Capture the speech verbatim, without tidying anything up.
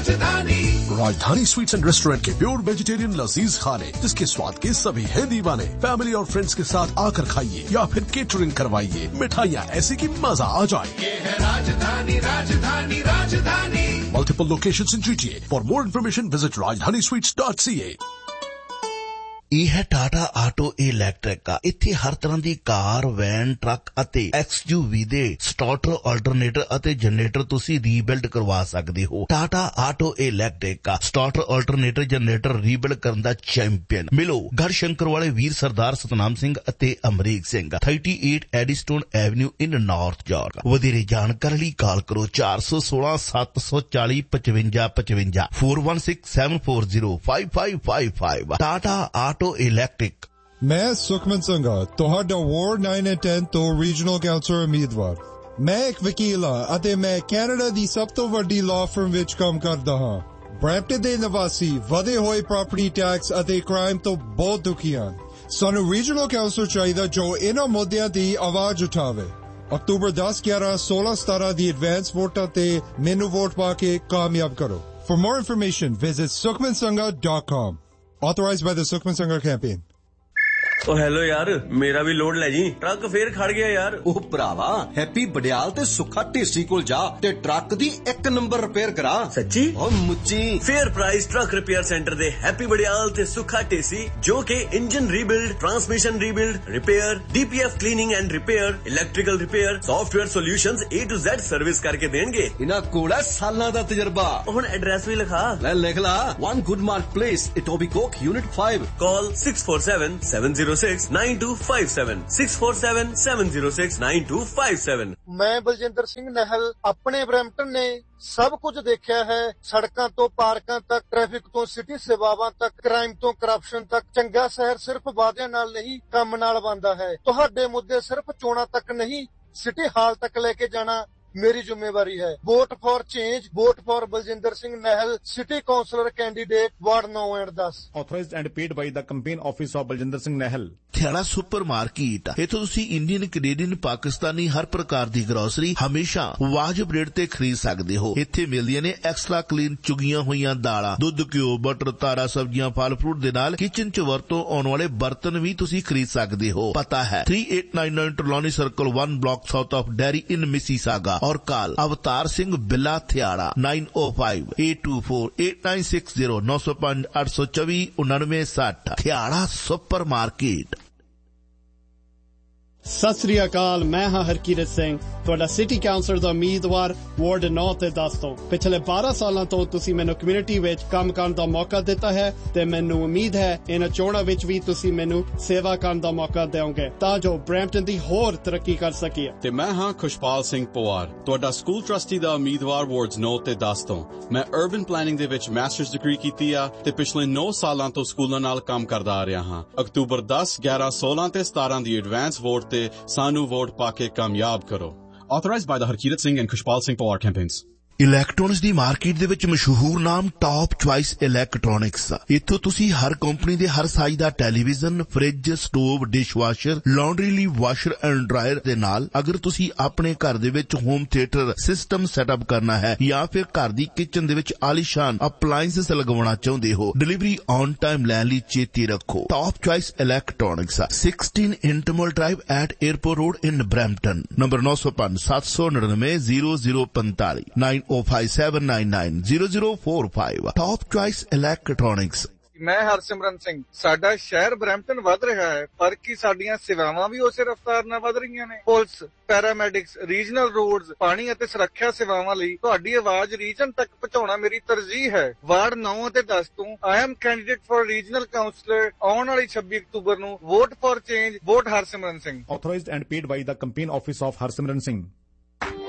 राजधानी राजधानी sweets and restaurant के प्योर वेजिटेरियन लजीज खाने, जिसके स्वाद के सभी है दीवाने। फैमिली और फ्रेंड्स के साथ आकर खाइए या फिर केटरिंग करवाइए। मिठाइयाँ ऐसी कि मजा आ जाए। ये है राजधानी, राजधानी, राजधानी। Multiple locations in G T A. For more information, visit rajdhani sweets dot c a. ਇਹ ਹੈ ਟਾਟਾ ਆਟੋ ਇਲੈਕਟ੍ਰਿਕ ਆ। ਇੱਥੇ ਹਰ ਤਰ੍ਹਾਂ ਦੀ ਕਾਰ, ਵੈਨ, ਟਰੱਕ ਅਤੇ ਐਕਸ ਯੂ ਵੀ ਦੇ ਸਟਾਰਟਰ, ਆਲਟਰਨੇਟਰ ਅਤੇ ਜਨਰੇਟਰ ਤੁਸੀਂ ਰੀਬਿਲਡ ਕਰਵਾ ਸਕਦੇ ਹੋ। ਟਾਟਾ ਆਟੋ ਇਲੈਕਟ੍ਰਿਕ ਆ ਸਟਾਰਟਰ, ਆਲਟਰਨੇਟਰ, ਜਨਰੇਟਰ ਰੀਬਿਲਡ ਕਰਨ ਦਾ ਚੈਂਪੀਅਨ। ਮਿਲੋ ਗੜਸ਼ੰਕਰ ਵਾਲੇ ਵੀਰ ਸਰਦਾਰ ਸਤਨਾਮ ਸਿੰਘ ਅਤੇ ਅਮਰੀਕ ਸਿੰਘ, ਅਠਾਸੀ ਐਡੀਸਟੋਨ ਐਵਨਿਊ ਇਨ ਨਾਰਥ ਯਾਰਕ। ਵਧੇਰੇ ਜਾਣਕਾਰੀ ਲਈ ਕਾਲ ਕਰੋ ਚਾਰ ਸੌ ਸੋਲਾਂ ਸੱਤ ਸੌ ਚਾਲੀ ਪਚਵੰਜਾ ਪਚਵੰਜਾ four one six seven four zero five five five five. Tata auto electric. ਮੈਂ ਸੁਖਮਨ ਸੰਘਾ, ਤੁਹਾਡਾ ਵਾਰਡ ਨੌ ਅਤੇ ਦਸ ਤੋਂ ਰੀਜਨਲ ਕਾਉਂਸਲਰ ਉਮੀਦਵਾਰ। ਮੈਂ ਇੱਕ ਵਕੀਲ ਹਾਂ ਅਤੇ ਮੈਂ ਕੈਨੇਡਾ ਦੀ ਸਭ ਤੋਂ ਵੱਡੀ ਲਾਅ ਫਰਮ ਵਿੱਚ ਕੰਮ ਕਰਦਾ ਹਾਂ। ਬਰੈਂਪਟਨ ਦੇ ਨਿਵਾਸੀ ਵਧੇ ਹੋਏ ਪ੍ਰਾਪਰਟੀ ਟੈਕਸ ਅਤੇ ਕ੍ਰਾਈਮ ਤੋਂ ਬਹੁਤ ਦੁਖੀ ਹਨ। ਸਾਨੂੰ ਰੀਜਨਲ ਕਾਉਂਸਲਰ ਚਾਹੀਦਾ ਜੋ ਇਹਨਾਂ ਮੁੱਦਿਆਂ ਦੀ ਆਵਾਜ਼ ਉਠਾਵੇ। ਅਕਤੂਬਰ ਦਸ, ਗਿਆਰਾਂ, ਸੋਲਾਂ, ਸਤਾਰਾਂ ਦੀ ਐਡਵਾਂਸ ਵੋਟਾਂ ਤੇ ਮੈਨੂੰ ਵੋਟ ਪਾ ਕੇ ਕਾਮਯਾਬ ਕਰੋ। For more information, visit sukhman sangha dot com. Authorized by the Sukhman Sangha campaign. O hello ਯਾਰ, ਮੇਰਾ ਵੀ ਲੋਡ ਲੈ ਜੀ। ਟਰੱਕ ਫੇਰ ਖੜ ਗਿਆ ਯਾਰ। ਉਹ ਭਰਾਵਾ, ਹੈਪੀ ਬੜਿਆਲ ਤੇ ਸੁੱਖਾ ਢੇਸੀ ਕੋਲ ਜਾ ਤੇ ਟਰੱਕ ਦੀ ਇੱਕ ਨੰਬਰ ਰਿਪੇਅਰ ਕਰਾ। ਸੱਚੀ? ਓ ਮੁੱਚੀ। Fair price truck repair centre ਦੇ ਹੈਪੀ ਬੜਿਆਲ ਤੇ ਸੁੱਖਾ ਢੇਸੀ, ਜੋ ਕਿ engine rebuild, transmission rebuild, repair, ਡੀਪੀਐਫ cleaning and repair, electrical repair, software solutions A to Z service ਕਰਕੇ ਦੇਣਗੇ। ਇਹਨਾਂ ਕੋਲ ਹੈ ਸਾਲਾਂ ਦਾ ਤਜਰਬਾ। ਹੁਣ ਐਡਰੈਸ ਵੀ ਲਿਖਾ ਲੈ, ਲਿਖ ਲਾ। One Goodmark Place, Etobicoke, Unit five. Call six four seven seven zero six nine two five seven six four seven seven zero six nine two five seven। ਮੈਂ ਬਲਜਿੰਦਰ ਸਿੰਘ ਨਹਿਲ ਆਪਣੇ ਬਰੈਂਪਟਨ ਨੇ ਸਭ ਕੁਝ ਦੇਖਿਆ ਹੈ। ਸੜਕਾਂ ਤੋਂ ਪਾਰਕਾਂ ਤੱਕ, ਟ੍ਰੈਫਿਕ ਤੋਂ ਸਿਟੀ ਸੇਵਾਵਾਂ ਤੱਕ, ਕ੍ਰਾਈਮ ਤੋਂ ਕਰਪਸ਼ਨ ਤੱਕ। ਚੰਗਾ ਸ਼ਹਿਰ ਸਿਰਫ ਵਾਅਦਿਆਂ ਨਾਲ ਨਹੀਂ, ਕੰਮ ਨਾਲ ਬਣਦਾ ਹੈ। ਤੁਹਾਡੇ ਮੁੱਦੇ ਸਿਰਫ ਚੋਣਾਂ ਤੱਕ ਨਹੀਂ, ਸਿਟੀ ਹਾਲ ਤੱਕ ਲੈ ਕੇ ਜਾਣਾ ਮੇਰੀ ਜ਼ਿੰਮੇਵਾਰੀ ਹੈ। Vote for change, vote for Baljinder Singh ਨਹਿਲ, city councillor candidate, ward ਨੌ ਅਤੇ ਦਸ। Authorized and paid by the campaign office of Baljinder Singh ਨਹਿਲ। Thiara super market. ਇੱਥੋਂ ਤੁਸੀਂ ਇੰਡੀਅਨ, ਕੈਨੇਡੀਅਨ, ਪਾਕਿਸਤਾਨੀ ਹਰ ਪ੍ਰਕਾਰ ਦੀ ਗਰੋਸਰੀ ਹਮੇਸ਼ਾ ਵਾਜਬ ਰੇਟ ਤੇ ਖਰੀਦ ਸਕਦੇ ਹੋ। ਇੱਥੇ ਮਿਲਦੀਆਂ ਨੇ ਐਕਸਟਰਾ ਕਲੀਨ ਚੁਗੀਆਂ ਹੋਈਆਂ ਦਾਲਾਂ, ਦੁੱਧ, ਘਿਓ, ਬਟਰ, ਤਾਰਾ ਸਬਜ਼ੀਆਂ, ਫਲ ਫਰੂਟ ਦੇ ਨਾਲ ਕਿਚਨ ਚ ਵਰਤੋਂ ਆਉਣ ਵਾਲੇ ਬਰਤਨ ਵੀ ਤੁਸੀਂ ਖਰੀਦ ਸਕਦੇ ਹੋ। ਪਤਾ ਹੈ three eight nine nine ਟਰਲੋਨੀ circle one block south of Derry in Mississauga। और काल अवतार सिंह बिला Thiara nine O five eight to four eight nine six zero नौ सौ पांच आठ सौ चौबीस उन्नवे साठ। Thiara super market. ਸਤਿ ਸ੍ਰੀ ਅਕਾਲ, ਮੈਂ ਹਾਂ ਹਰਕੀਰਤ ਸਿੰਘ, ਤੁਹਾਡਾ ਸਿਟੀ ਕਾਉਂਸਲਰ ਦਾ ਉਮੀਦਵਾਰ ਵਾਰਡ ਨੌ ਤੇ ਦਸ ਤੋਂ। ਪਿਛਲੇ ਬਾਰਾਂ ਸਾਲਾਂ ਤੋਂ ਤੁਸੀਂ ਮੈਨੂੰ ਕਮਿਊਨਿਟੀ ਵਿੱਚ ਕੰਮ ਕਰਨ ਦਾ ਮੌਕਾ ਦਿੱਤਾ ਹੈ ਤੇ ਮੈਨੂੰ ਉਮੀਦ ਹੈ ਇਹਨਾਂ ਚੋਣਾਂ ਵਿੱਚ ਵੀ ਤੁਸੀਂ ਮੈਨੂੰ ਸੇਵਾ ਕਰਨ ਦਾ ਮੌਕਾ ਦਿਓਗੇ ਤਾਂ ਜੋ ਬਰੈਂਪਟਨ ਦੀ ਹੋਰ ਤਰੱਕੀ ਕਰ ਸਕੀਏ। ਤੇ ਮੈਂ ਹਾਂ ਖੁਸ਼ਪਾਲ ਸਿੰਘ ਪਵਾਰ, ਤੁਹਾਡਾ ਸਕੂਲ ਟਰਸਟੀ ਦਾ ਉਮੀਦਵਾਰ ਵਾਰਡਸ ਨੌ ਤੇ ਦਸ ਤੋਂ। ਮੈਂ ਅਰਬਨ ਪਲੈਨਿੰਗ ਦੇ ਵਿੱਚ ਮਾਸਟਰਸ ਡਿਗਰੀ ਕੀਤੀ ਆ ਤੇ ਪਿਛਲੇ ਨੌ ਸਾਲਾਂ ਤੋਂ ਸਕੂਲਾਂ ਨਾਲ ਕੰਮ ਕਰਦਾ ਆ ਰਿਹਾ ਹਾਂ। ਅਕਤੂਬਰ ਦਸ, ਗਿਆਰਾਂ, ਸੋਲਾਂ ਤੇ ਸਤਾਰਾਂ ਦੀ ਐਡਵਾਂਸ ਵੋਟ ਤੇ ਸਾਨੂੰ ਵੋਟ ਪਾ ਕੇ ਕਾਮਯਾਬ ਕਰੋ। Authorized by the Harkirat Singh and Kushpal Singh Pawar campaigns. Electronics the market ਦੇ ਵਿੱਚ ਮਸ਼ਹੂਰ ਨਾਮ ਟਾਪ ਚੁਆਇਸ ਇਲੈਕਟ੍ਰੋਨਿਕਸ। ਇੱਥੋਂ ਤੁਸੀਂ ਹਰ ਕੰਪਨੀ ਦੇ ਹਰ ਸਾਈਜ਼ ਦਾ television, fridge, stove, dishwasher, laundry ਲਈ ਵਾਸ਼ਰ ਐਂਡ ਡਰਾਇਰ ਦੇ ਨਾਲ ਅਗਰ ਤੁਸੀਂ ਆਪਣੇ ਘਰ ਦੇ ਵਿੱਚ ਹੋਮ ਥੀਏਟਰ ਸਿਸਟਮ ਸੈਟਅਪ ਕਰਨਾ ਹੈ ਜਾਂ ਫਿਰ ਘਰ ਦੀ ਕਿਚਨ ਦੇ ਵਿੱਚ ਆਲੀਸ਼ਾਨ ਅਪਲਾਇੰਸਸ ਲਗਵਾਉਣਾ ਚਾਹੁੰਦੇ ਹੋ, ਡਿਲੀਵਰੀ ਔਨ ਟਾਈਮ ਲੈਣ ਲਈ ਚੇਤੇ ਰੱਖੋ top choice electronics, sixteen ਇੰਟਰਮਲ drive at airport road in Brampton. Number ਨੌ ਸੌ ਪੰਜ ਸੱਤ ਸੌ ਨੜਿਨਵੇਂ ਜ਼ੀਰੋ ਜ਼ੀਰੋ ਪੰਤਾਲੀ ਨਾइन ओ five seven nine nine zero zero four five. Top choice electronics. ਮੈਂ ਹਰਸਿਮਰਨ ਸਿੰਘ। ਸਾਡਾ ਸ਼ਹਿਰ ਬਰੈਂਪਟਨ ਵੱਧ ਰਿਹਾ ਹੈ, ਪਰ ਕੀ ਸਾਡੀਆਂ ਸੇਵਾਵਾਂ ਵੀ ਉਸੇ ਰਫ਼ਤਾਰ ਨਾਲ ਵੱਧ ਰਹੀਆਂ ਨੇ? ਪੁਲਿਸ, ਪੈਰਾਮੈਡਿਕਸ, ਰੀਜਨਲ ਰੋਡਸ, ਪਾਣੀ ਅਤੇ ਸੁਰੱਖਿਆ ਸੇਵਾਵਾਂ ਲਈ ਤੁਹਾਡੀ ਆਵਾਜ਼ ਰੀਜਨ ਤੱਕ ਪਹੁੰਚਾਉਣਾ ਮੇਰੀ ਤਰਜੀਹ ਹੈ। ਵਾਰਡ ਨੌ ਅਤੇ ਦਸ ਤੋਂ I am candidate for regional councillor. ਆਉਣ ਵਾਲੀ ਛੱਬੀ ਅਕਤੂਬਰ ਨੂੰ vote for change, vote Harsimran Singh. Authorized and paid by the campaign office of Harsimran Singh.